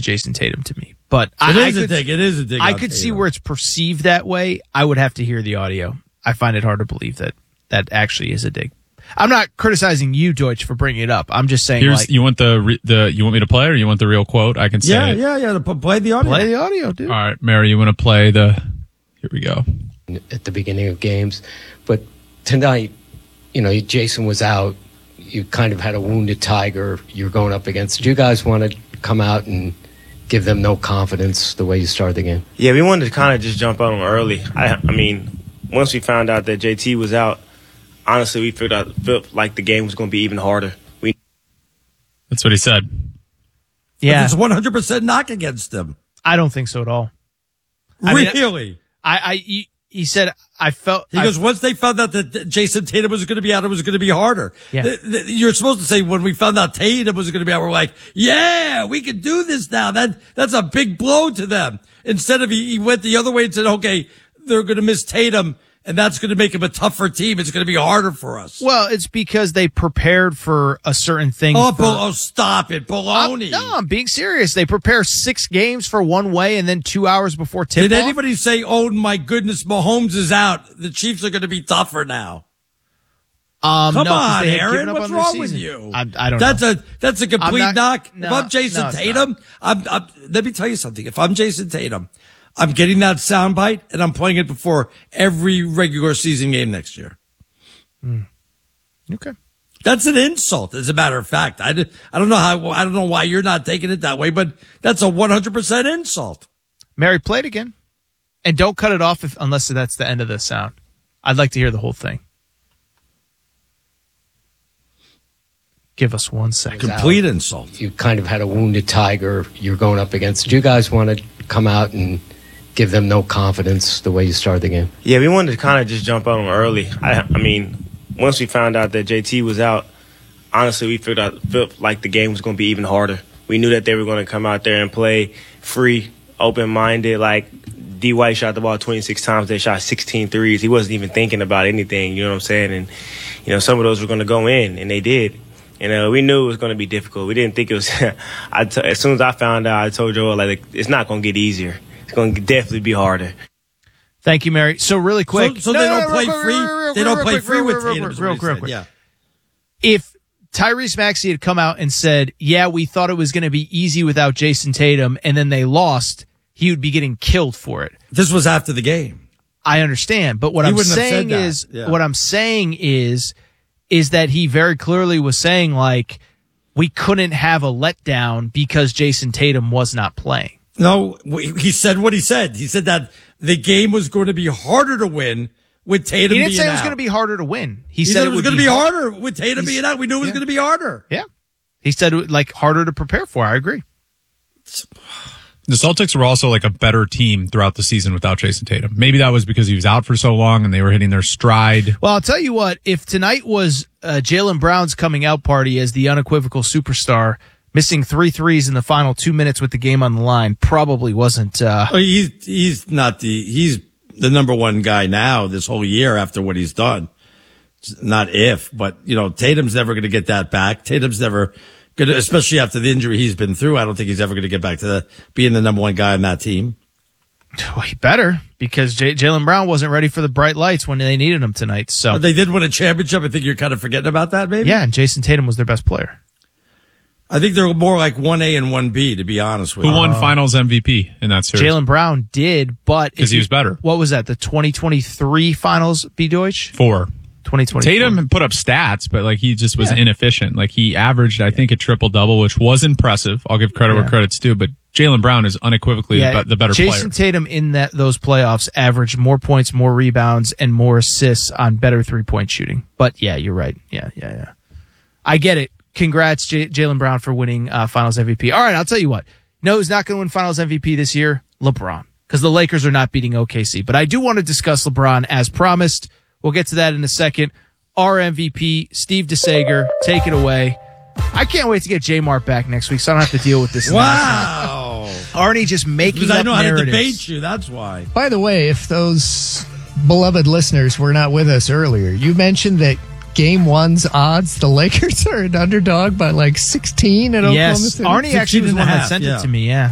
Jason Tatum to me. But It is a dig. I could see where it's perceived that way. I would have to hear the audio. I find it hard to believe that actually is a dig. I'm not criticizing you, Deutsch, for bringing it up. I'm just saying, you want you want me to play, or you want the real quote? I can say it. Yeah. Play the audio. Play the audio, dude. All right, Mary, you want to play the? Here we go. At the beginning of games, but tonight, Jason was out. You kind of had a wounded tiger you're going up against. Did you guys want to come out and give them no confidence the way you started the game? Yeah, we wanted to kind of just jump on them early. I mean, once we found out that JT was out, honestly, we felt like the game was going to be even harder. That's what he said. Yeah. But it's 100% knock against them. I don't think so at all. Really? He said, He goes, once they found out that Jason Tatum was going to be out, it was going to be harder. Yeah. You're supposed to say, when we found out Tatum was going to be out, we're like, yeah, we can do this now. That's a big blow to them. Instead of he went the other way and said, okay, they're going to miss Tatum, and that's going to make them a tougher team. It's going to be harder for us. Well, it's because they prepared for a certain thing. Stop it. Baloney. I'm being serious. They prepare 6 games for one way and then 2 hours before tip-off. Did anybody say, oh, my goodness, Mahomes is out. The Chiefs are going to be tougher now? Come on, Aaron. What's wrong with you? I don't know. That's a complete knock. No, if I'm Jason Tatum, let me tell you something. If I'm Jason Tatum, I'm getting that soundbite and I'm playing it before every regular season game next year. Okay. That's an insult, as a matter of fact. I don't know why you're not taking it that way, but that's a 100% insult. Mary, play it again. And don't cut it off unless that's the end of the sound. I'd like to hear the whole thing. Give us 1 second. Complete insult. You kind of had a wounded tiger you're going up against. Did you guys want to come out and give them no confidence the way you started the game? Yeah, we wanted to kind of just jump on them early. I mean, once we found out that JT was out, honestly, we felt like the game was going to be even harder. We knew that they were going to come out there and play free, open-minded. Like, D. White shot the ball 26 times. They shot 16 threes. He wasn't even thinking about anything, you know what I'm saying? And, some of those were going to go in, and they did. And we knew it was going to be difficult. We didn't think it was as soon as I found out, I told Joel, it's not going to get easier. It's going to definitely be harder. Thank you, Mary. So really quick. So they don't play free? They don't play free with Tatum. Real quick. Yeah. If Tyrese Maxey had come out and said, yeah, we thought it was going to be easy without Jason Tatum, and then they lost, he would be getting killed for it. This was after the game. I understand. But what I'm saying is that he very clearly was saying, like, we couldn't have a letdown because Jason Tatum was not playing. No, he said what he said. He said that the game was going to be harder to win with Tatum being out. He didn't say it was going to be harder to win. He said it was going to be harder with Tatum being out. We knew it was going to be harder. Yeah. He said, harder to prepare for. I agree. The Celtics were also a better team throughout the season without Jason Tatum. Maybe that was because he was out for so long and they were hitting their stride. Well, I'll tell you what, if tonight was Jaylen Brown's coming out party as the unequivocal superstar, missing 3 threes in the final 2 minutes with the game on the line probably wasn't. He's the number one guy now this whole year after what he's done. Not if, but Tatum's never going to get that back. Tatum's never going to, especially after the injury he's been through. I don't think he's ever going to get back to being the number one guy on that team. Well, he better, because Jaylen Brown wasn't ready for the bright lights when they needed him tonight. So they did win a championship. I think you're kind of forgetting about that, maybe. Yeah, and Jason Tatum was their best player. I think they're more like 1A and 1B, to be honest with you. Who won Finals MVP in that series? Jaylen Brown did, but because he was better. What was that? The 2023 Finals, B. Deutsch? 4. 2024. Tatum put up stats, but he just was inefficient. He averaged, I think, a triple-double, which was impressive. I'll give credit where credit's due, but Jaylen Brown is unequivocally the better player. Jason Tatum in those playoffs averaged more points, more rebounds, and more assists on better three-point shooting. But yeah, you're right. Yeah. I get it. Congrats, Jaylen Brown, for winning Finals MVP. All right, I'll tell you what. No, who's not going to win Finals MVP this year? LeBron, because the Lakers are not beating OKC. But I do want to discuss LeBron as promised. We'll get to that in a second. Our MVP, Steve DeSager, take it away. I can't wait to get J-Mart back next week, so I don't have to deal with this. Wow. Arnie just making up narratives. Because I know how to debate you, that's why. By the way, if those beloved listeners were not with us earlier, you mentioned that Game 1's odds, the Lakers are an underdog by 16 at Oklahoma City. Yes, Arnie actually was the one that sent it to me,